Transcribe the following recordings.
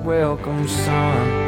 welcome sun.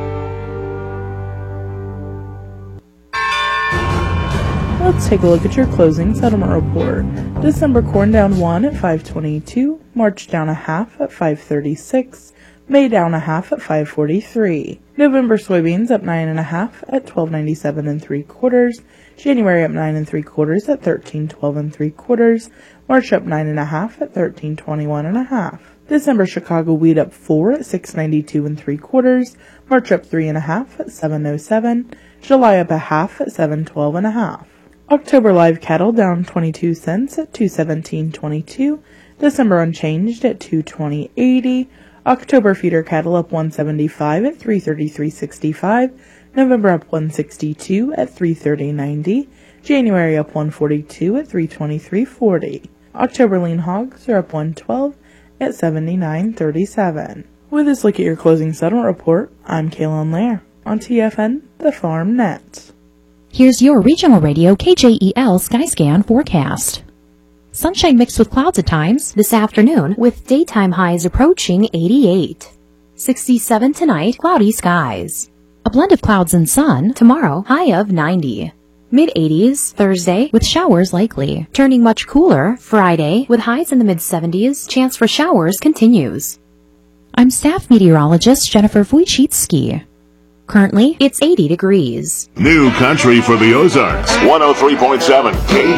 Let's take a look at your closing settlement report. December corn down 1 at 5.22, March down a half at 5.36, May down a half at 5.43, November soybeans up 9.5 at 12.97 3/4, January up 9 3/4 at 13.12 3/4, March up 9.5 at 13.21 1/2. December Chicago wheat up 4 at 6.92 3/4, March up 3.5 at 7.07, July up a half at 7.12 1/2. October live cattle down 22 cents at 217.22, December unchanged at 220.80, October feeder cattle up 175 at 333.65, November up 162 at 330.90, January up 142 at 323.40. October lean hogs are up 112 at 79.37. With this look at your closing settlement report, I'm Kaylin Lair on TFN, the Farm Net. Here's your regional radio KJEL Skyscan forecast. Sunshine mixed with clouds at times this afternoon with daytime highs approaching 88. 67 tonight, cloudy skies. A blend of clouds and sun tomorrow, high of 90. Mid-80s Thursday with showers likely. Turning much cooler Friday with highs in the mid-70s. Chance for showers continues. I'm staff meteorologist Jennifer Wojcicki. Currently, it's 80 degrees. New country for the Ozarks. 103.7